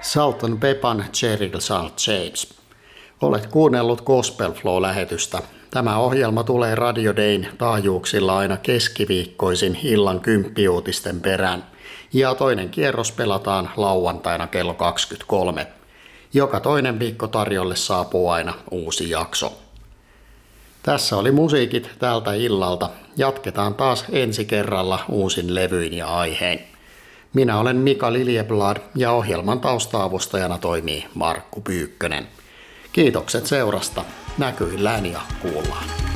Salt and Pepan Cheryl Salt James. Olet kuunnellut Gospel Flow-lähetystä. Tämä ohjelma tulee Radio Dayn taajuuksilla aina keskiviikkoisin illan 10 uutisten perään. Ja toinen kierros pelataan lauantaina kello 23. Joka toinen viikko tarjolle saapuu aina uusi jakso. Tässä oli musiikit tältä illalta. Jatketaan taas ensi kerralla uusin levyin ja aihein. Minä olen Mika Liljeblad ja ohjelman tausta-avustajana toimii Markku Pyykkönen. Kiitokset seurasta. Näkyillään ja kuullaan.